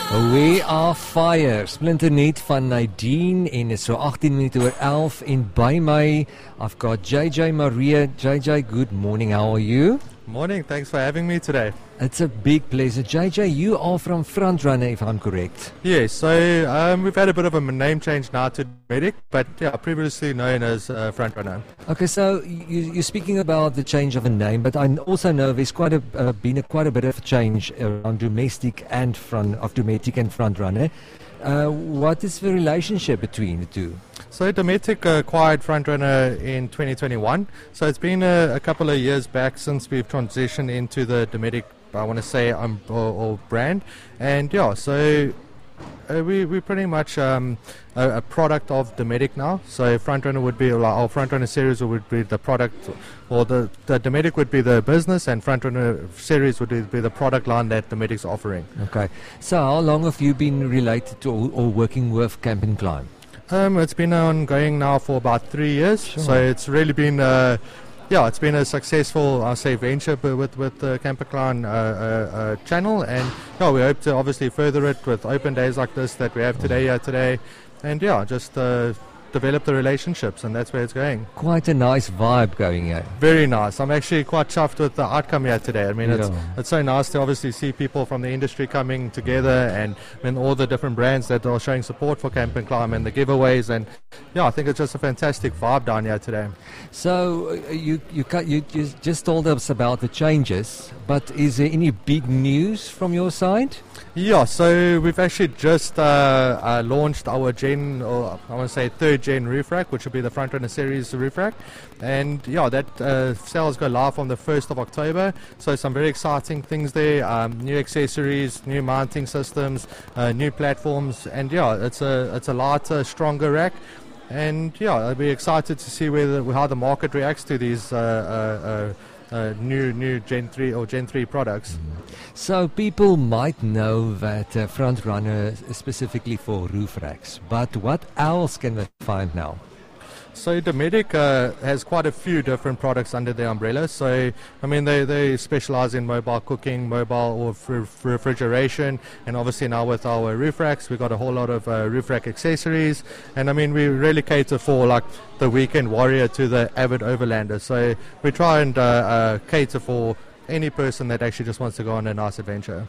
We are fire. Splinternet van Nadine en is so 18 minute oor 11 en by my I've got JJ Maria. JJ, good morning. How are you? Morning, thanks for having me today. It's a big pleasure. JJ, you are from Frontrunner, if I'm correct. Yes, so we've had a bit of a name change now to Medic, but yeah, previously known as Frontrunner. Okay, so you're speaking about the change of a name, but I also know there's quite a bit of change around domestic and domestic and Frontrunner. What is the relationship between the two? So Dometic acquired Frontrunner in 2021. So it's been a couple of years back since we've transitioned into the Dometic, I want to say, or brand. And yeah, so we're pretty much a product of Dometic now. So Frontrunner would be, like, our Frontrunner series would be the product, or the Dometic would be the business, and Frontrunner series would be the product line that Dometic's offering. Okay. So how long have you been related to or working with Camp and Climb? It's been ongoing now for about 3 years. Sure. So it's really been, it's been a successful, I'll say, venture with the Camp and Climb channel, and yeah, we hope to obviously further it with open days like this that we have today, and yeah, just develop the relationships, and that's where it's going. Quite a nice vibe going here. Very nice. I'm actually quite chuffed with the outcome here today. I mean, it's so nice to obviously see people from the industry coming together, and all the different brands that are showing support for Camp and Climb and the giveaways, and yeah, I think it's just a fantastic vibe down here today. So you just told us about the changes, but is there any big news from your side? Yeah, so we've actually just launched our I want to say third gen roof rack, which will be the Frontrunner series roof rack, and yeah, that sales go live on the 1st of October. So some very exciting things there, new accessories, new mounting systems, new platforms, and yeah, it's a lighter, stronger rack. And yeah, I'll be excited to see how the market reacts to these new Gen 3 or Gen 3 products. So people might know that Frontrunner is specifically for roof racks, but what else can they find now? So Dometic has quite a few different products under their umbrella. So I mean, they specialize in mobile cooking, mobile or refrigeration, and obviously now with our roof racks, we've got a whole lot of roof rack accessories. And I mean, we really cater for like the weekend warrior to the avid overlander. So we try and cater for any person that actually just wants to go on a nice adventure.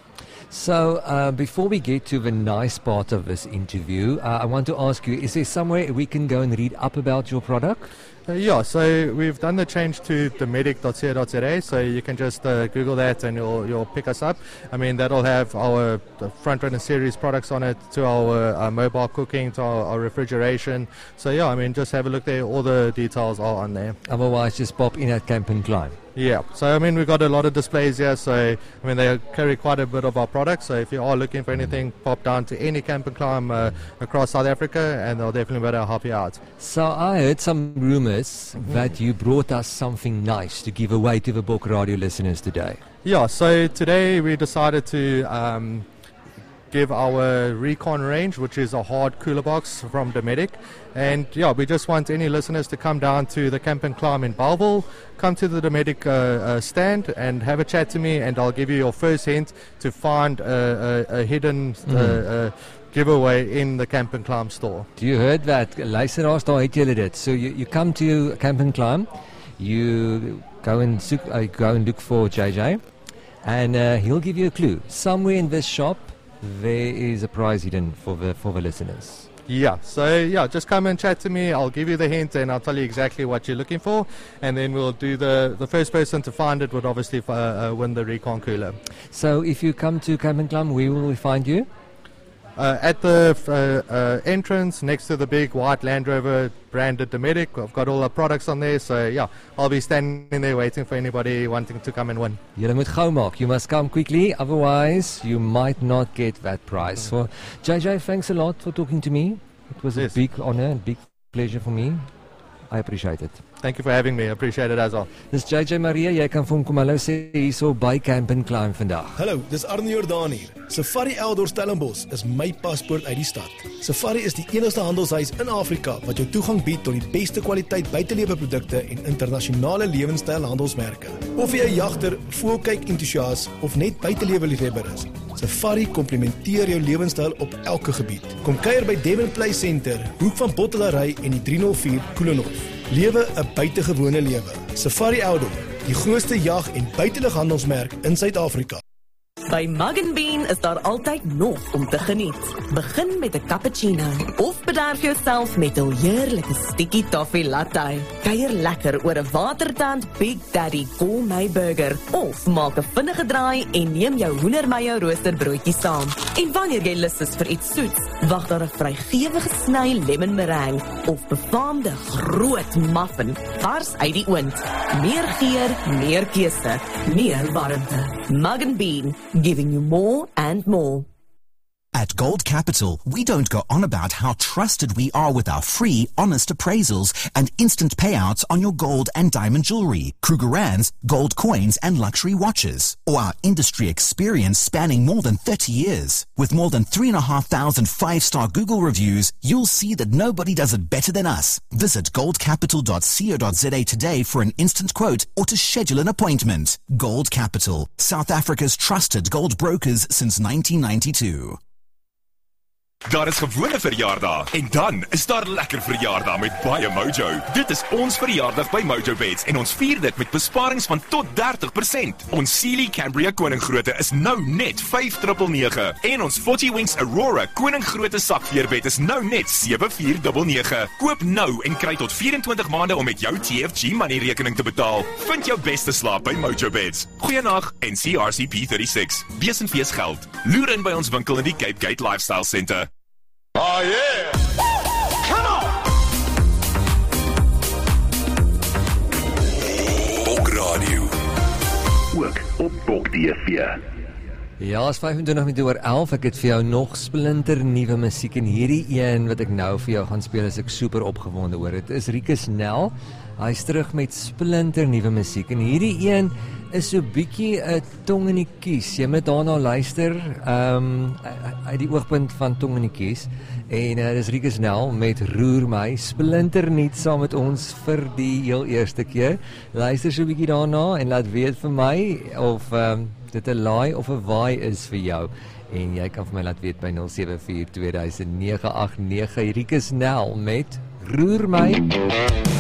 So before we get to the nice part of this interview, I want to ask you, is there somewhere we can go and read up about your product? Yeah, so we've done the change to dometic.co.za, so you can just Google that and you'll pick us up. I mean, that'll have our Frontrunner series products on it, to our mobile cooking, to our refrigeration. So yeah, I mean, just have a look there. All the details are on there. Otherwise, just pop in at Camp and Climb. Yeah, so I mean, we've got a lot of displays here, so I mean, they carry quite a bit of our products. So if you are looking for anything, pop down to any Camp and Climb across South Africa, and they'll definitely be able to help you out. So I heard some rumors that you brought us something nice to give away to the Bok Radio listeners today. Yeah, so today we decided to give our Recon range, which is a hard cooler box from Dometic. And yeah, we just want any listeners to come down to the Camp and Climb in Bellville, come to the Dometic stand and have a chat to me, and I'll give you your first hint to find a hidden giveaway in the Camp and Climb store. You heard that? Luisteraars, daar het julle dit. So you come to Camp and Climb, you go and look for JJ, and he'll give you a clue. Somewhere in this shop, there is a prize hidden for the listeners. Yeah, so yeah, just come and chat to me. I'll give you the hint and I'll tell you exactly what you're looking for, and then we'll do the first person to find it would obviously win the Recon cooler. So if you come to Camp and Climb, where will we find you? At the entrance next to the big white Land Rover branded Dometic. I've got all our products on there, so yeah, I'll be standing there waiting for anybody wanting to come and win. Julle moet gou maak. You must come quickly, otherwise you might not get that prize. So JJ, thanks a lot for talking to me. It was a big honor and big pleasure for me. I appreciate it. Thank you for having me. I appreciate it as well. Dis JJ Maria, jy kan vir hom kom hallo sê hierso by Camp and Climb vandag. Hallo, dis Arnie Jordaan hier. Safari Eldorf Stellenbosch is my paspoort uit die stad. Safari is die enigste handelshuis in Afrika wat jou toegang bied tot die beste kwaliteit buiteleweprodukte en internasionale lewenstyl handelsmerke. Of jy 'n jagter, voelkyk entoesias of net buiteleweliefhebber is, Safari komplementeer jou lewenstyl op elke gebied. Kom kuier by Devon Play Center, hoek van Bottelary en die 304 Koelenhof. Lewe 'n buitengewone lewe. Safari Outdoor, die grootste jag- en buitelughandelsmerk in Suid-Afrika. By Mug & Bean is daar altyd nog om te geniet. Begin met 'n cappuccino of bederf jouself met 'n heerlike sticky toffee latte. Kuier lekker oor 'n watertand Big Daddy gourmet burger of maak 'n vinnige draai en neem jou hoendermayo roosterbroodjie saam. En wanneer jy lus is vir iets soets, wag daar 'n vrygewige sny lemon meringue of befaamde groot muffin vars uit die oond. Meer geur, meer keuse, meer warmte. Mug & Bean, giving you more and more. At Gold Capital, we don't go on about how trusted we are with our free, honest appraisals and instant payouts on your gold and diamond jewelry, Krugerrands, gold coins and luxury watches, or our industry experience spanning more than 30 years. With more than 3,500 five-star Google reviews, you'll see that nobody does it better than us. Visit goldcapital.co.za today for an instant quote or to schedule an appointment. Gold Capital, South Africa's trusted gold brokers since 1992. Daar is gewone verjaardag en dan is daar lekker verjaardag met baie mojo. Dit is ons verjaardag by Mojo Beds en ons vier dit met besparings van tot 30%. Ons Sealy Cambria Koninggrootte is nou net 5,999 en ons 40 Winks Aurora Koninggrootte sakveerbed is nou net 7,499. Koop nou en kry tot 24 maande om met jou TFG money rekening te betaal. Vind jou beste slaap by Mojo Beds. Goeienaand en CRCP 36. Bees en fees geld. Loer in by ons winkel in die Cape Gate Lifestyle Center. Oh yeah! Come on! Bok Radio. Ook op Bok TV. Ja, is 25 minute oor 11. Ek het vir jou nog splinter nuwe musiek en hierdie een wat ek nou vir jou gaan speel is ek super opgewonde oor. Dit is Rikus Nel. Hy is terug met splinter nuwe musiek en hierdie een is so bietjie 'n tong in die kies. Jy moet daarna luister uit die oogpunt van tong in die kies. En dis Rikus Nel met Roer My, splinternuut saam met ons vir die heel eerste keer. Luister so 'n bietjie daarna en laat weet vir my of dit 'n laai of 'n waai is vir jou. En jy kan vir my laat weet by 074 2000 989 Rikus Nel met Roer My.